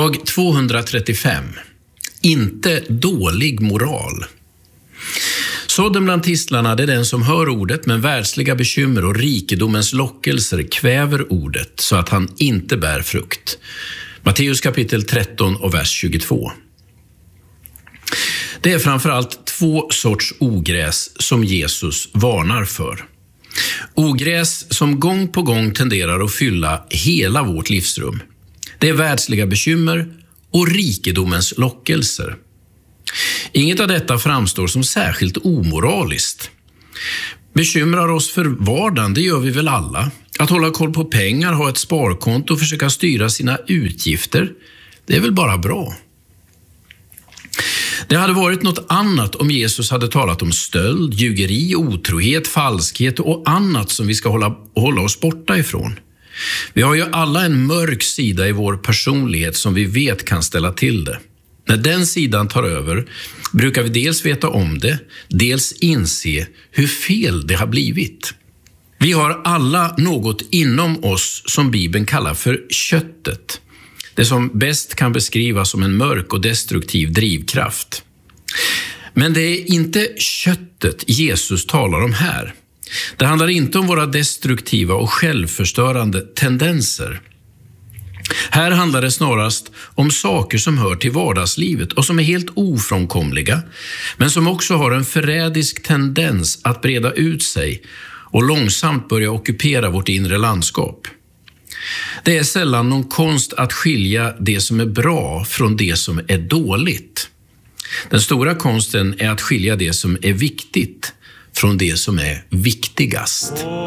Dag 235. Inte dålig moral. Sådden bland tistlarna, det är den som hör ordet, men världsliga bekymmer och rikedomens lockelser kväver ordet så att han inte bär frukt. Matteus kapitel 13 och vers 22. Det är framförallt två sorts ogräs som Jesus varnar för. Ogräs som gång på gång tenderar att fylla hela vårt livsrum. Det är världsliga bekymmer och rikedomens lockelser. Inget av detta framstår som särskilt omoraliskt. Bekymrar oss för vardagen, det gör vi väl alla. Att hålla koll på pengar, ha ett sparkonto och försöka styra sina utgifter, det är väl bara bra. Det hade varit något annat om Jesus hade talat om stöld, ljugeri, otrohet, falskhet och annat som vi ska hålla oss borta ifrån. Vi har ju alla en mörk sida i vår personlighet som vi vet kan ställa till det. När den sidan tar över brukar vi dels veta om det, dels inse hur fel det har blivit. Vi har alla något inom oss som Bibeln kallar för köttet. Det som bäst kan beskrivas som en mörk och destruktiv drivkraft. Men det är inte köttet Jesus talar om här. Det handlar inte om våra destruktiva och självförstörande tendenser. Här handlar det snarast om saker som hör till vardagslivet och som är helt ofrånkomliga, men som också har en förrädisk tendens att breda ut sig och långsamt börja ockupera vårt inre landskap. Det är sällan någon konst att skilja det som är bra från det som är dåligt. Den stora konsten är att skilja det som är viktigt från det som är viktigast.